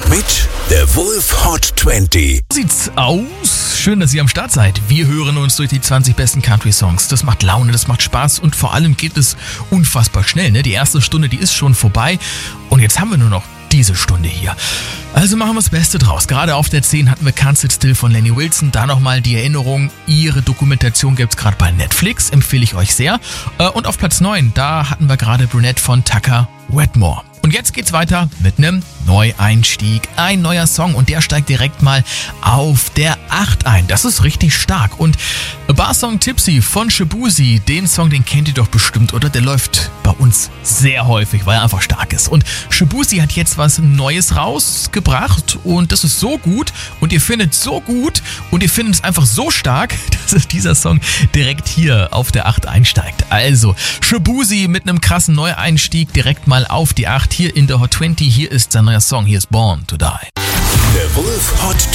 mit der Wolf Hot 20. So sieht's aus. Schön, dass ihr am Start seid. Wir hören uns durch die 20 besten Country-Songs. Das macht Laune, das macht Spaß und vor allem geht es unfassbar schnell. Ne? Die erste Stunde, die ist schon vorbei und jetzt haben wir nur noch diese Stunde hier. Also machen wir das Beste draus. Gerade auf der 10 hatten wir Can't Sit Still von Lenny Wilson. Da nochmal die Erinnerung, ihre Dokumentation gibt's gerade bei Netflix, empfehle ich euch sehr. Und auf Platz 9, da hatten wir gerade Brunette von Tucker Wetmore. Und jetzt geht's weiter mit einem Neueinstieg. Ein neuer Song und der steigt direkt mal auf der 8 ein. Das ist richtig stark. Und Barsong Tipsy von Shaboozey, den Song, den kennt ihr doch bestimmt, oder? Der läuft bei uns sehr häufig, weil er einfach stark ist. Und Shaboozey hat jetzt was Neues rausgebracht und das ist so gut und ihr findet es so gut und ihr findet es einfach so stark, dass dieser Song direkt hier auf der 8 einsteigt. Also Shaboozey mit einem krassen Neueinstieg direkt mal auf die 8 hier in der Hot 20. Hier ist sein neuer Song, hier ist Born to Die. Der Wolf Hot